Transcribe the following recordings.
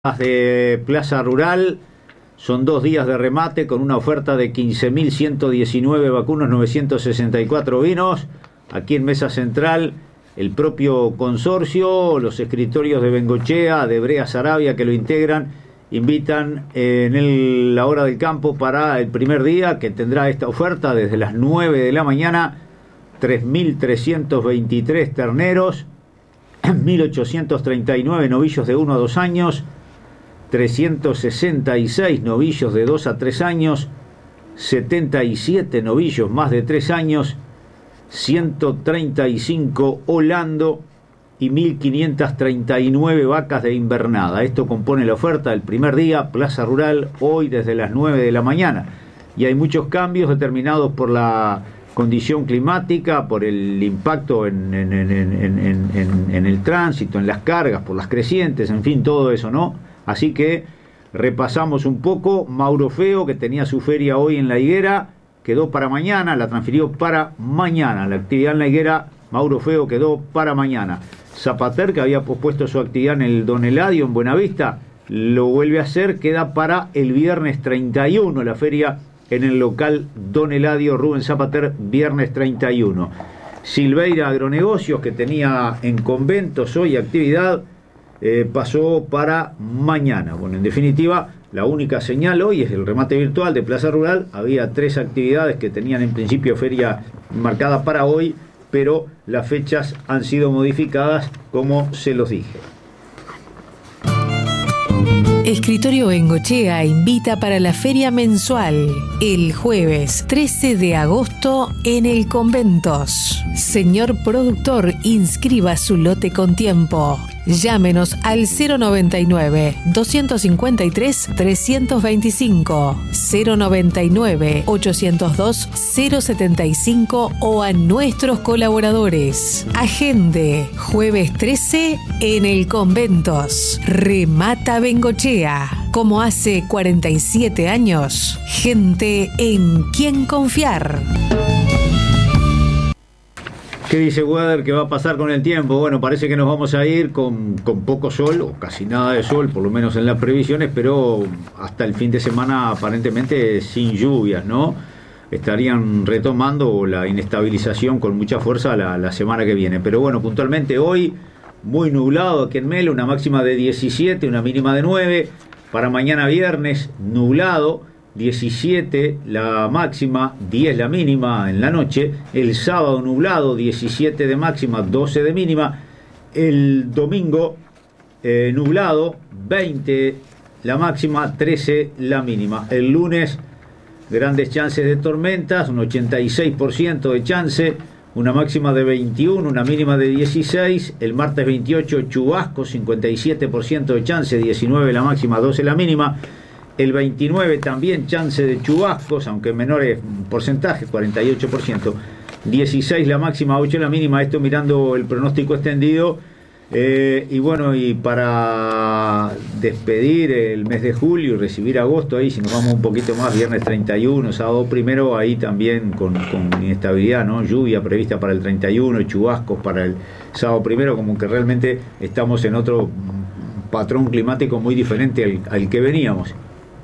De Plaza Rural. Son 2 días de remate con una oferta de 15.119 vacunos, 964 vinos. Aquí en Mesa Central, el propio consorcio, los escritorios de Bengochea, de Brea Saravia, que lo integran, invitan en la hora del campo para el primer día, que tendrá esta oferta desde las 9 de la mañana. 3.323 terneros, 1.839 novillos de 1 a 2 años, 366 novillos de 2 a 3 años, 77 novillos más de 3 años, 135 holando y 1.539 vacas de invernada. Esto compone la oferta del primer día, Plaza Rural, hoy desde las 9 de la mañana. Y hay muchos cambios determinados por la condición climática, por el impacto en el tránsito, en las cargas, por las crecientes, en fin, todo eso, ¿no? Así que repasamos un poco. Mauro Feo, que tenía su feria hoy en La Higuera, quedó para mañana, la transfirió para mañana. La actividad en La Higuera, Mauro Feo, quedó para mañana. Zapater, que había pospuesto su actividad en el Don Eladio, en Buenavista, lo vuelve a hacer, queda para el viernes 31, la feria en el local Don Eladio Rubén Zapater, viernes 31. Silveira Agronegocios, que tenía en Conventos hoy actividad, pasó para mañana. Bueno, en definitiva, la única señal hoy es el remate virtual de Plaza Rural. Había 3 actividades que tenían en principio feria marcada para hoy, pero las fechas han sido modificadas, como se los dije. Escritorio Bengochea invita para la feria mensual el jueves 13 de agosto en el Conventos. Señor productor, inscriba su lote con tiempo. Llámenos al 099-253-325, 099-802-075 o a nuestros colaboradores. Agende, jueves 13 en el Conventos. Remata Bengochea, como hace 47 años. Gente en quien confiar. ¿Qué dice Weather que va a pasar con el tiempo? Bueno, parece que nos vamos a ir con poco sol, o casi nada de sol, por lo menos en las previsiones, pero hasta el fin de semana aparentemente sin lluvias, ¿no? Estarían retomando la inestabilización con mucha fuerza la semana que viene. Pero bueno, puntualmente hoy, muy nublado aquí en Melo, una máxima de 17, una mínima de 9. Para mañana viernes, nublado, 17 la máxima, 10 la mínima en la noche. El sábado nublado, 17 de máxima, 12 de mínima. El domingo nublado, 20 la máxima, 13 la mínima. El lunes grandes chances de tormentas, un 86% de chance, una máxima de 21, una mínima de 16. El martes 28 chubascos, 57% de chance, 19 la máxima, 12 la mínima. El 29 también chance de chubascos, aunque menores porcentajes, 48%. 16 la máxima, 8 la mínima. Esto mirando el pronóstico extendido. Y bueno, y para despedir el mes de julio y recibir agosto, ahí si nos vamos un poquito más, viernes 31, sábado primero, ahí también con inestabilidad, ¿no? Lluvia prevista para el 31, chubascos para el sábado primero, como que realmente estamos en otro patrón climático muy diferente al que veníamos.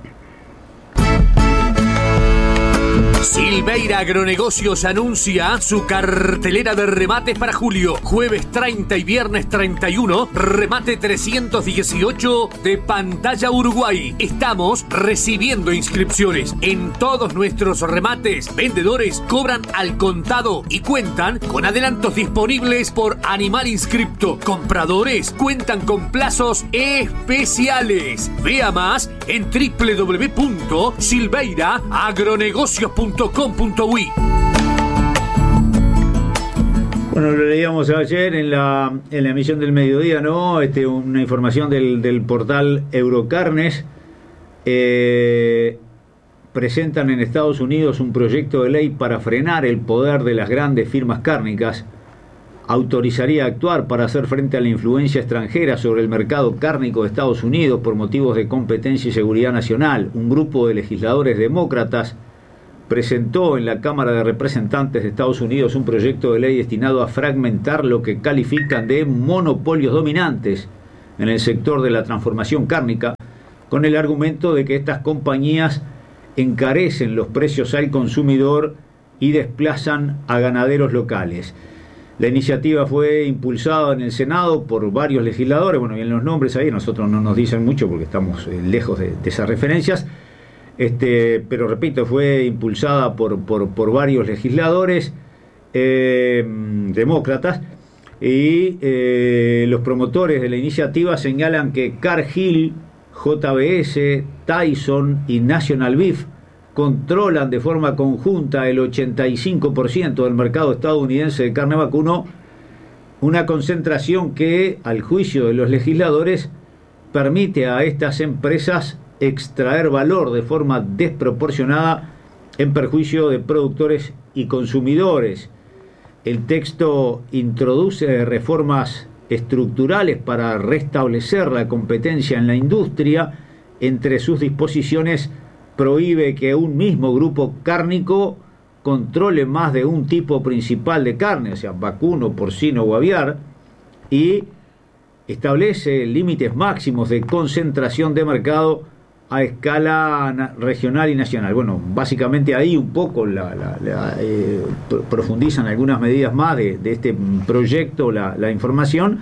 Silveira Agronegocios anuncia su cartelera de remates para julio. Jueves 30 y viernes 31, remate 318 de Pantalla Uruguay. Estamos recibiendo inscripciones. En todos nuestros remates, vendedores cobran al contado y cuentan con adelantos disponibles por animal inscripto. Compradores cuentan con plazos especiales. Vea más en www.silveiraagronegocios.com.uy. Bueno, lo leíamos ayer en la emisión del mediodía, ¿no? Una información del portal Eurocarnes. Presentan en Estados Unidos un proyecto de ley para frenar el poder de las grandes firmas cárnicas. Autorizaría actuar para hacer frente a la influencia extranjera sobre el mercado cárnico de Estados Unidos por motivos de competencia y seguridad nacional. Un grupo de legisladores demócratas presentó en la Cámara de Representantes de Estados Unidos un proyecto de ley destinado a fragmentar lo que califican de monopolios dominantes en el sector de la transformación cárnica, con el argumento de que estas compañías encarecen los precios al consumidor y desplazan a ganaderos locales. La iniciativa fue impulsada en el Senado por varios legisladores, bueno, bien los nombres ahí, nosotros no nos dicen mucho porque estamos lejos de esas referencias, pero repito, fue impulsada por varios legisladores demócratas, y los promotores de la iniciativa señalan que Cargill, JBS, Tyson y National Beef controlan de forma conjunta el 85% del mercado estadounidense de carne vacuno, una concentración que, al juicio de los legisladores, permite a estas empresas extraer valor de forma desproporcionada en perjuicio de productores y consumidores. El texto introduce reformas estructurales para restablecer la competencia en la industria. Entre sus disposiciones, prohíbe que un mismo grupo cárnico controle más de un tipo principal de carne, o sea, vacuno, porcino o aviar, y establece límites máximos de concentración de mercado a escala regional y nacional. Bueno, básicamente ahí un poco profundizan algunas medidas más de este proyecto, la información.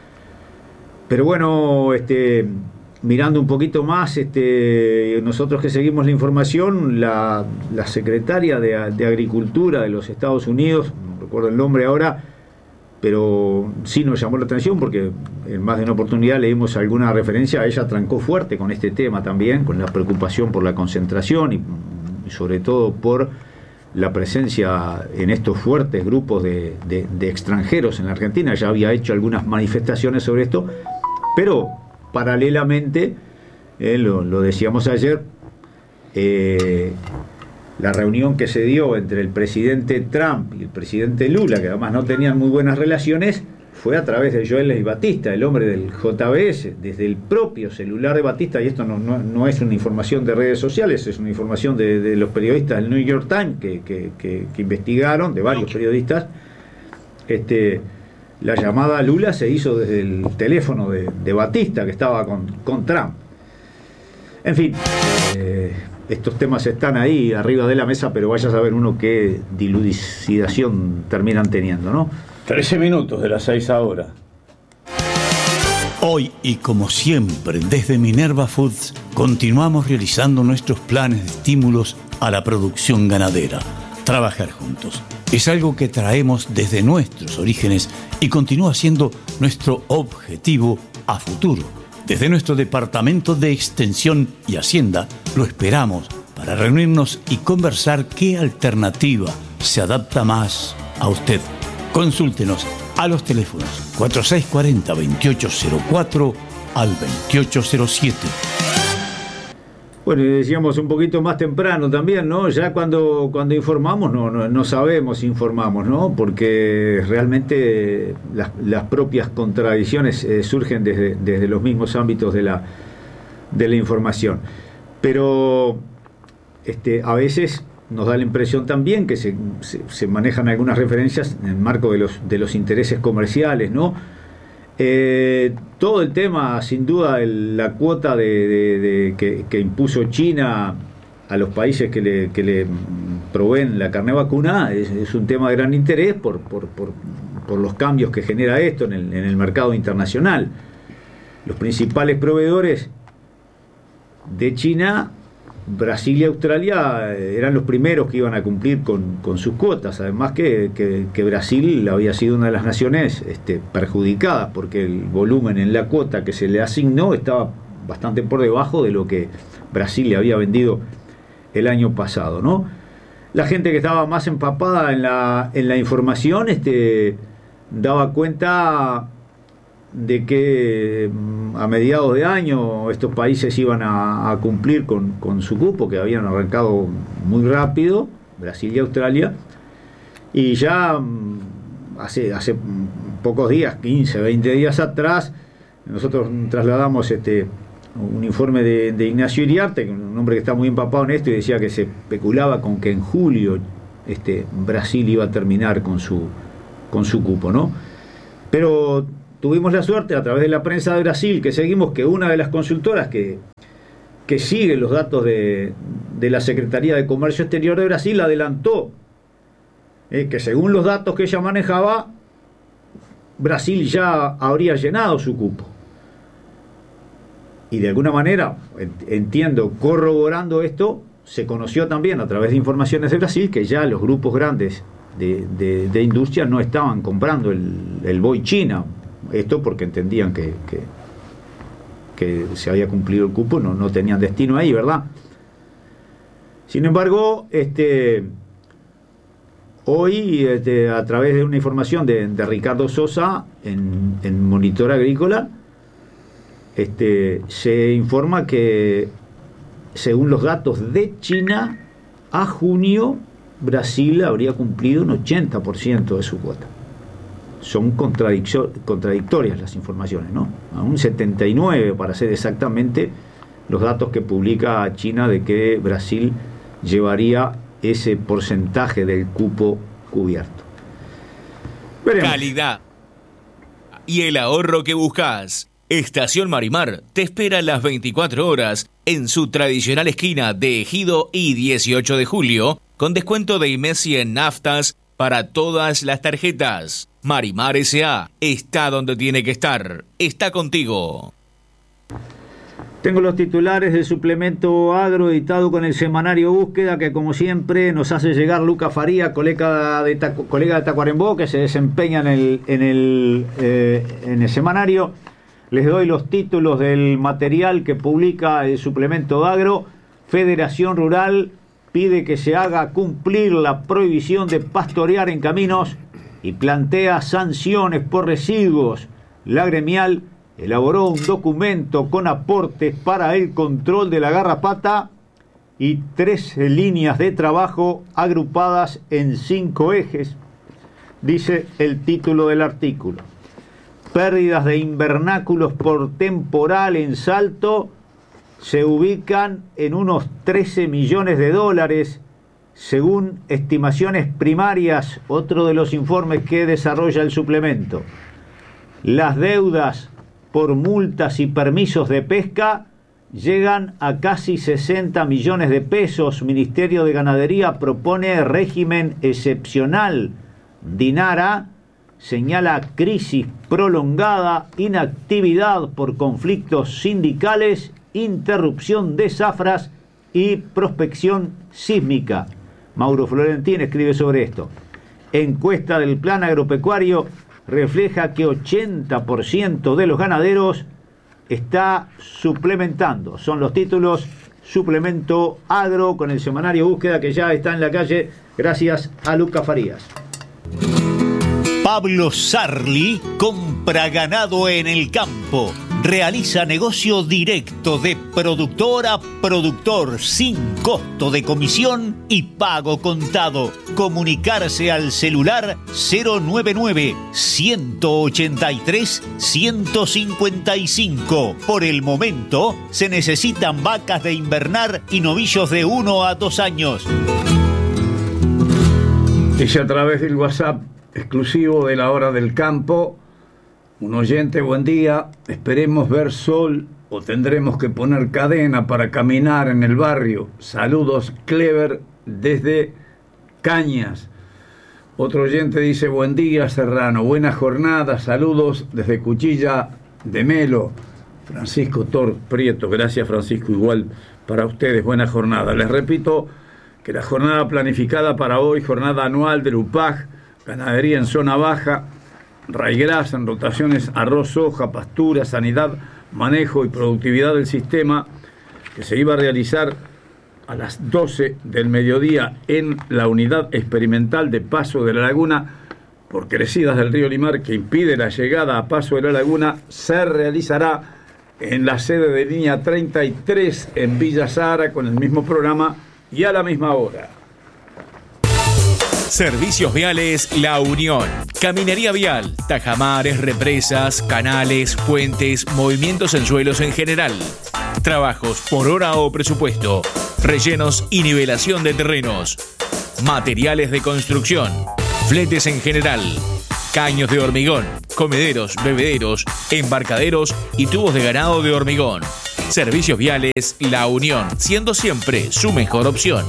Pero bueno, mirando un poquito más, nosotros que seguimos la información, la secretaria de Agricultura de los Estados Unidos, no recuerdo el nombre ahora, pero sí nos llamó la atención porque en más de una oportunidad leímos alguna referencia. Ella trancó fuerte con este tema también, con la preocupación por la concentración y sobre todo por la presencia en estos fuertes grupos de extranjeros en la Argentina. Ya había hecho algunas manifestaciones sobre esto, pero paralelamente, lo decíamos ayer, la reunión que se dio entre el presidente Trump y el presidente Lula, que además no tenían muy buenas relaciones, fue a través de Joel Batista, el hombre del JBS, desde el propio celular de Batista. Y esto no es una información de redes sociales, es una información de los periodistas del New York Times que investigaron, de varios periodistas. La llamada a Lula se hizo desde el teléfono de Batista, que estaba con Trump. En fin, estos temas están ahí arriba de la mesa, pero vaya a saber uno qué dilucidación terminan teniendo, ¿no? 13 minutos de las 6 ahora. Hoy, y como siempre, desde Minerva Foods, continuamos realizando nuestros planes de estímulos a la producción ganadera. Trabajar juntos es algo que traemos desde nuestros orígenes y continúa siendo nuestro objetivo a futuro. Desde nuestro Departamento de Extensión y Hacienda lo esperamos para reunirnos y conversar qué alternativa se adapta más a usted. Consúltenos a los teléfonos 4640-2804 al 2807. Bueno, decíamos un poquito más temprano también, ¿no? Ya cuando informamos no sabemos si informamos, ¿no? Porque realmente las propias contradicciones surgen desde los mismos ámbitos de la información. Pero a veces nos da la impresión también que se manejan algunas referencias en el marco de los intereses comerciales, ¿no? Todo el tema, sin duda, la cuota que impuso China a los países que le proveen la carne vacuna es un tema de gran interés por los cambios que genera esto en el mercado internacional. Los principales proveedores de China, Brasil y Australia, eran los primeros que iban a cumplir con sus cuotas. Además que Brasil había sido una de las naciones perjudicadas, porque el volumen en la cuota que se le asignó estaba bastante por debajo de lo que Brasil le había vendido el año pasado, ¿no? La gente que estaba más empapada en la información daba cuenta de que a mediados de año estos países iban a cumplir con su cupo, que habían arrancado muy rápido, Brasil y Australia, y ya hace pocos días, 15, 20 días atrás, nosotros trasladamos un informe de Ignacio Iriarte, un hombre que está muy empapado en esto, y decía que se especulaba con que en julio Brasil iba a terminar con su cupo, ¿no? Pero tuvimos la suerte a través de la prensa de Brasil, que seguimos, que una de las consultoras que sigue los datos de la Secretaría de Comercio Exterior de Brasil adelantó que según los datos que ella manejaba, Brasil ya habría llenado su cupo. Y de alguna manera, entiendo, corroborando esto, se conoció también a través de informaciones de Brasil que ya los grupos grandes de industria no estaban comprando el boi China. Esto porque entendían que se había cumplido el cupo, no tenían destino ahí, ¿verdad? Sin embargo, hoy, a través de una información de Ricardo Sosa en Monitor Agrícola, se informa que según los datos de China, a junio Brasil habría cumplido un 80% de su cuota. Son contradictorias las informaciones, ¿no? A un 79% para ser exactamente los datos que publica China de que Brasil llevaría ese porcentaje del cupo cubierto. Veremos. Calidad y el ahorro que buscas. Estación Marimar te espera las 24 horas en su tradicional esquina de Ejido y 18 de julio, con descuento de IMESI en naftas para todas las tarjetas. Marimar S.A. está donde tiene que estar. Está contigo. Tengo los titulares del suplemento agro editado con el semanario Búsqueda, que como siempre nos hace llegar Lucas Faría, colega de Tacuarembó, que se desempeña en el semanario. Les doy los títulos del material que publica el suplemento agro. Federación Rural pide que se haga cumplir la prohibición de pastorear en caminos y plantea sanciones por residuos. La gremial elaboró un documento con aportes para el control de la garrapata y 3 líneas de trabajo agrupadas en 5 ejes, dice el título del artículo. Pérdidas de invernáculos por temporal en Salto se ubican en unos $13 millones, según estimaciones primarias, otro de los informes que desarrolla el suplemento. Las deudas por multas y permisos de pesca llegan a casi 60 millones de pesos. Ministerio de Ganadería propone régimen excepcional. Dinara señala crisis prolongada, inactividad por conflictos sindicales, interrupción de zafras y prospección sísmica. Mauro Florentín escribe sobre esto. Encuesta del Plan Agropecuario refleja que 80% de los ganaderos está suplementando. Son los títulos Suplemento Agro con el semanario Búsqueda, que ya está en la calle gracias a Lucas Farías. Pablo Sarli compra ganado en el campo. Realiza negocio directo de productor a productor sin costo de comisión y pago contado. Comunicarse al celular 099-183-155. Por el momento se necesitan vacas de invernar y novillos de 1 a 2 años. Dice a través del WhatsApp exclusivo de la Hora del Campo, un oyente: buen día, esperemos ver sol o tendremos que poner cadena para caminar en el barrio. Saludos, Clever, desde Cañas. Otro oyente dice: buen día, Serrano, buena jornada, saludos desde Cuchilla de Melo. Francisco Tor Prieto, gracias Francisco, igual para ustedes, buena jornada. Les repito que la jornada planificada para hoy, jornada anual del UPAG, ganadería en zona baja, raigrasa en rotaciones, arroz, soja, pastura, sanidad, manejo y productividad del sistema, que se iba a realizar a las 12 del mediodía en la unidad experimental de Paso de la Laguna por crecidas del río Limar, que impide la llegada a Paso de la Laguna, se realizará en la sede de línea 33 en Villa Sahara con el mismo programa y a la misma hora. Servicios Viales La Unión. Caminería vial, tajamares, represas, canales, puentes, movimientos en suelos en general. Trabajos por hora o presupuesto. Rellenos y nivelación de terrenos. Materiales de construcción. Fletes en general. Caños de hormigón. comederos, bebederos, embarcaderos y tubos de ganado de hormigón. Servicios Viales La Unión, siendo siempre su mejor opción.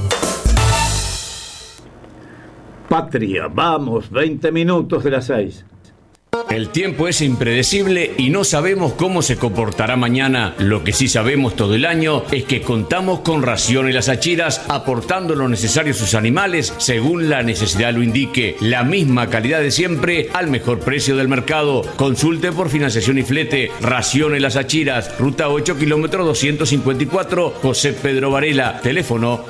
Patria, vamos, 20 minutos de las 6. El tiempo es impredecible y no sabemos cómo se comportará mañana. Lo que sí sabemos todo el año es que contamos con Raciones Las Achiras, aportando lo necesario a sus animales según la necesidad lo indique. La misma calidad de siempre al mejor precio del mercado. Consulte por financiación y flete. Raciones Las Achiras, ruta 8, kilómetro 254, José Pedro Varela. Teléfono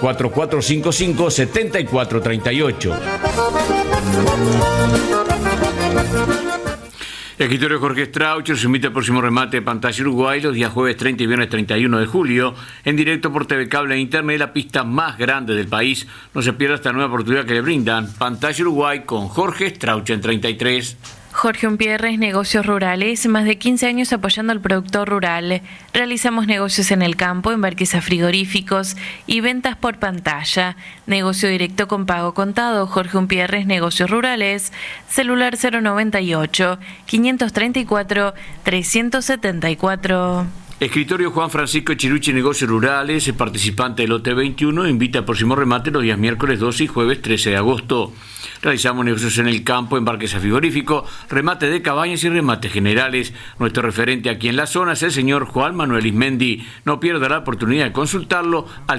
4455-7438. Escritorio Jorge Strauch los invita al próximo remate de Pantalla Uruguay los días jueves 30 y viernes 31 de julio, en directo por TV Cable e Internet, la pista más grande del país. No se pierda esta nueva oportunidad que le brindan. Pantalla Uruguay con Jorge Strauch en 33. Jorge Umpierres, Negocios Rurales, más de 15 años apoyando al productor rural. Realizamos negocios en el campo, embarques a frigoríficos y ventas por pantalla. Negocio directo con pago contado. Jorge Umpierres, Negocios Rurales, celular 098-534-374. Escritorio Juan Francisco Chiruchi, Negocios Rurales, participante del lote 21, invita al próximo remate los días miércoles 12 y jueves 13 de agosto. Realizamos negocios en el campo, embarques a frigorífico, remate de cabañas y remates generales. Nuestro referente aquí en la zona es el señor Juan Manuel Ismendi. No pierda la oportunidad de consultarlo al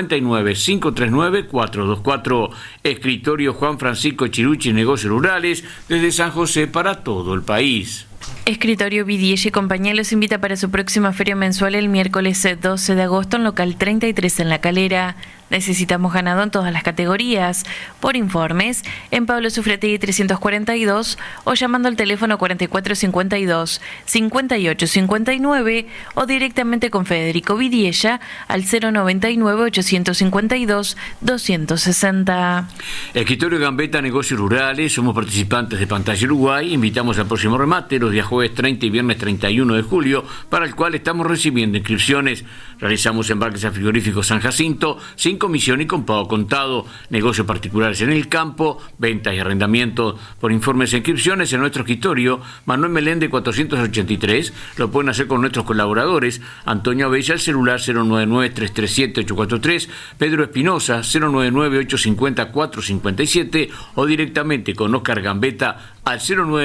099-539-424. Escritorio Juan Francisco Chiruchi, Negocios Rurales, desde San José para todo el país. Escritorio Vidiella y compañía los invita para su próxima feria mensual el miércoles 12 de agosto en local 33 en La Calera. Necesitamos ganado en todas las categorías. Por informes, en Pablo Sufrategui 342 o llamando al teléfono 4452-5859 o directamente con Federico Vidiella al 099-852-260. Escritorio Gambetta, Negocios Rurales, somos participantes de Pantalla Uruguay. Invitamos al próximo remate los días jueves 30 y viernes 31 de julio, para el cual estamos recibiendo inscripciones. Realizamos embarques a frigoríficos San Jacinto, sin comisión y con pago contado, negocios particulares en el campo, ventas y arrendamientos. Por informes e inscripciones en nuestro escritorio, Manuel Meléndez 483, lo pueden hacer con nuestros colaboradores, Antonio Abella, el celular 099-337-843, Pedro Espinosa, 099-850-457, o directamente con Oscar Gambetta al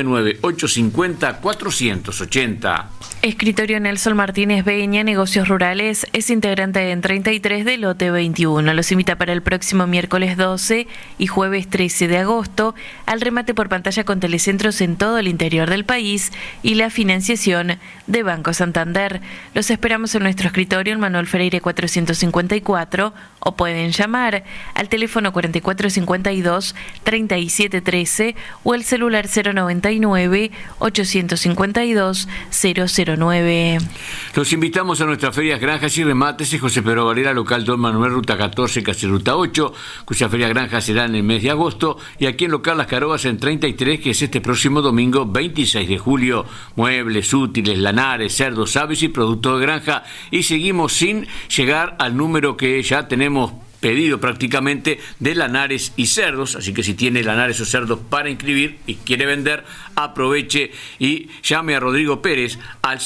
099-850-480. Escritorio Nelson Martínez Beña, Negocios Rurales, es integrante en 33 del lote 21. Los invita para el próximo miércoles 12 y jueves 13 de agosto al remate por pantalla con telecentros en todo el interior del país y la financiación de Banco Santander. Los esperamos en nuestro escritorio en Manuel Freire 454 o pueden llamar al teléfono 4452-3713 o el celular 099-852-009. Los invitamos a nuestras ferias, granjas y remates en José Pedro Varela, local Don Manuel, ruta 14, casi ruta 8, cuya feria granja será en el mes de agosto, y aquí en local Las Carovas en 33, que es este próximo domingo 26 de julio. Muebles, útiles, lanares, cerdos, aves y productos de granja. Y seguimos sin llegar al número que ya tenemos pedido prácticamente de lanares y cerdos, así que si tiene lanares o cerdos para inscribir y quiere vender, aproveche y llame a Rodrigo Pérez al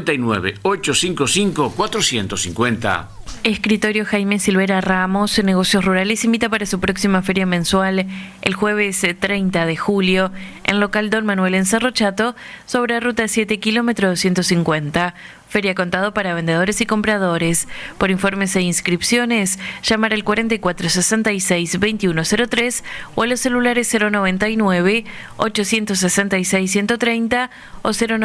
099-855-450. Escritorio Jaime Silvera Ramos, Negocios Rurales, invita para su próxima feria mensual el jueves 30 de julio en local Don Manuel en Cerro Chato, sobre ruta 7, kilómetro 250. Feria contado para vendedores y compradores. Por informes e inscripciones, llamar al 4466-2103 o a los celulares 099-866-130 o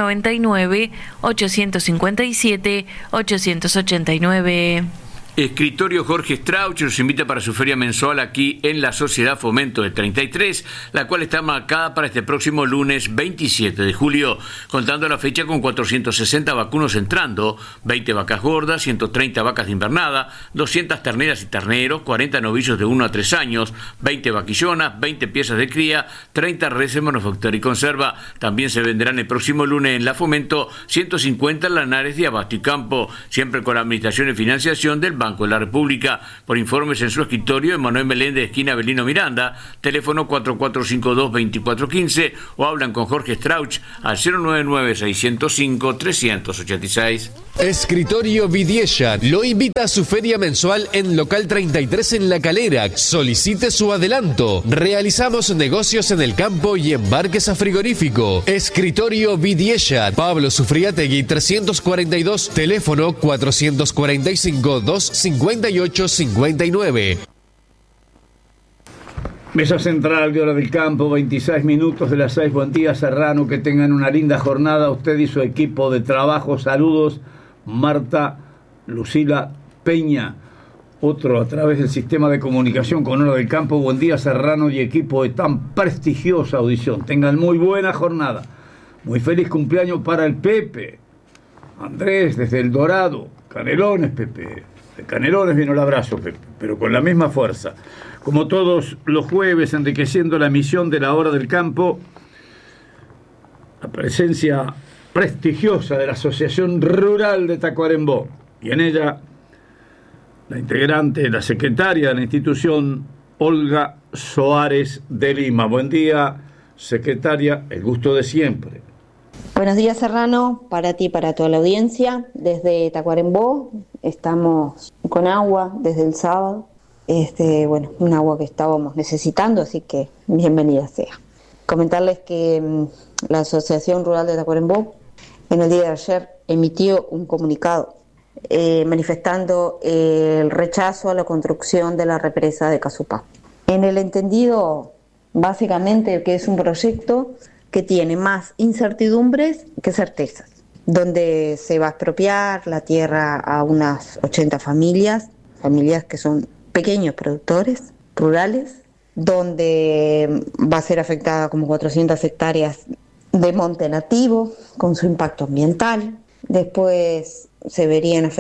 099-857-889. Escritorio Jorge Strauch los invita para su feria mensual aquí en la Sociedad Fomento del 33, la cual está marcada para este próximo lunes 27 de julio, contando la fecha con 460 vacunos entrando, 20 vacas gordas, 130 vacas de invernada, 200 terneras y terneros, 40 novillos de 1 a 3 años, 20 vaquillonas, 20 piezas de cría, 30 reses manufactura y conserva. También se venderán el próximo lunes en la Fomento 150 lanares de abasto y campo, siempre con la administración y financiación del Banco Banco de la República. Por informes en su escritorio, Manuel Meléndez, esquina Avelino Miranda, teléfono 4452-2415, o hablan con Jorge Strauch al 099-605-386. Escritorio Vidiella lo invita a su feria mensual en local 33 en La Calera. Solicite su adelanto. Realizamos negocios en el campo y embarques a frigorífico. Escritorio Vidiella, Pablo Sufriategui 342, teléfono 445-258-59. Mesa central de Hora del Campo, 26 minutos de las 6. Buen día, Serrano, que tengan una linda jornada usted y su equipo de trabajo. Saludos, Marta Lucila Peña. Otro a través del sistema de comunicación con Hora del Campo. Buen día, Serrano y equipo de tan prestigiosa audición. Tengan muy buena jornada. Muy feliz cumpleaños para el Pepe. Andrés, desde El Dorado. Canelones, Pepe. De Canelones vino el abrazo, Pepe, pero con la misma fuerza. Como todos los jueves, enriqueciendo la emisión de la Hora del Campo, la presencia prestigiosa de la Asociación Rural de Tacuarembó, y en ella la integrante, la secretaria de la institución, Olga Soares de Lima. Buen día, secretaria, el gusto de siempre. Buenos días, Serrano, para ti y para toda la audiencia. Desde Tacuarembó estamos con agua desde el sábado. Un agua que estábamos necesitando, así que bienvenida sea. Comentarles que la Asociación Rural de Tacuarembó en el día de ayer emitió un comunicado manifestando el rechazo a la construcción de la represa de Casupá. En el entendido, básicamente, que es un proyecto que tiene más incertidumbres que certezas, donde se va a expropiar la tierra a unas 80 familias que son pequeños productores rurales, donde va a ser afectada como 400 hectáreas de monte nativo con su impacto ambiental. Después se verían afectadas